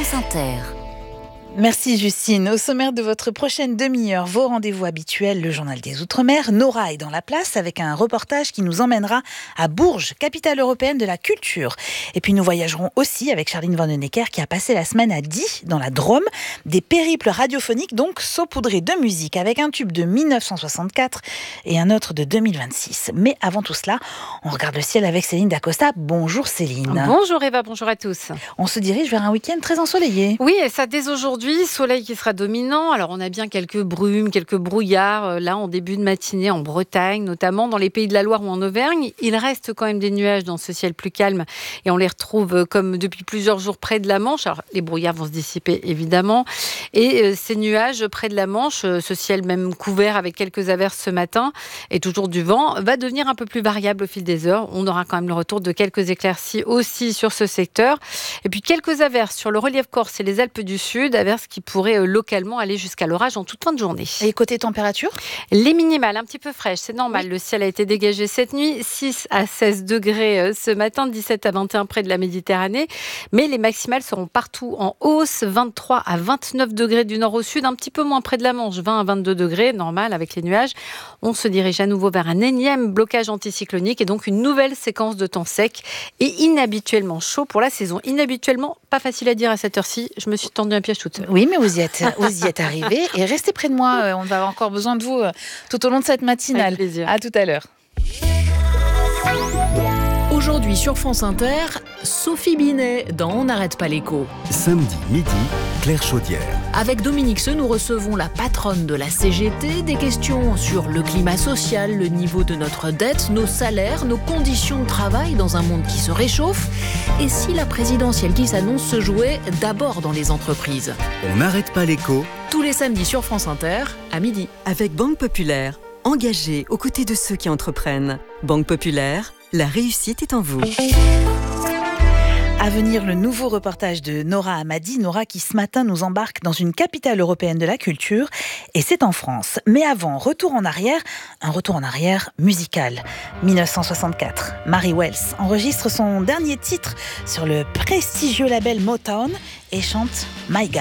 France Inter. Merci Justine. Au sommaire de votre prochaine demi-heure, vos rendez-vous habituels, le journal des Outre-mer. Nora est dans la place avec un reportage qui nous emmènera à Bourges, capitale européenne de la culture. Et puis nous voyagerons aussi avec Charline Vanhoenacker qui a passé la semaine à Die, dans la Drôme. Des périples radiophoniques donc saupoudrés de musique avec un tube de 1964 et un autre de 2026. Mais avant tout cela, on regarde le ciel avec Céline Dacosta. Bonjour Céline. Bonjour Eva, bonjour à tous. On se dirige vers un week-end très ensoleillé. Oui, et ça dès aujourd'hui, soleil qui sera dominant. Alors on a bien quelques brumes, quelques brouillards là en début de matinée en Bretagne, notamment dans les pays de la Loire ou en Auvergne. Il reste quand même des nuages dans ce ciel plus calme et on les retrouve comme depuis plusieurs jours près de la Manche. Alors les brouillards vont se dissiper évidemment et ces nuages près de la Manche, ce ciel même couvert avec quelques averses ce matin et toujours du vent, va devenir un peu plus variable au fil des heures. On aura quand même le retour de quelques éclaircies aussi sur ce secteur et puis quelques averses sur le relief corse et les Alpes du Sud, averses qui pourraient localement aller jusqu'à l'orage en toute fin de journée. Et côté température ? Les minimales un petit peu fraîches, c'est normal. Oui. Le ciel a été dégagé cette nuit, 6 à 16 degrés ce matin, 17 à 21 près de la Méditerranée. Mais les maximales seront partout en hausse, 23 à 29 degrés du nord au sud, un petit peu moins près de la Manche, 20 à 22 degrés, normal avec les nuages. On se dirige à nouveau vers un énième blocage anticyclonique et donc une nouvelle séquence de temps sec et inhabituellement chaud pour la saison. Inhabituellement, pas facile à dire à cette heure-ci, je me suis tendu un piège toute seule. Oui, mais vous y êtes arrivés et restez près de moi, on va avoir encore besoin de vous tout au long de cette matinale. Avec plaisir. À tout à l'heure. Aujourd'hui sur France Inter, Sophie Binet dans On n'arrête pas l'écho. Samedi midi, Claire Chaudière. Avec Dominique Seux, nous recevons la patronne de la CGT, des questions sur le climat social, le niveau de notre dette, nos salaires, nos conditions de travail dans un monde qui se réchauffe. Et si la présidentielle qui s'annonce se jouait d'abord dans les entreprises ? On n'arrête pas l'écho. Tous les samedis sur France Inter, à midi. Avec Banque Populaire, engagée aux côtés de ceux qui entreprennent. Banque Populaire, la réussite est en vous. À venir, le nouveau reportage de Nora Hamadi. Nora qui ce matin nous embarque dans une capitale européenne de la culture et c'est en France. Mais avant, un retour en arrière musical. 1964, Mary Wells enregistre son dernier titre sur le prestigieux label Motown et chante My God.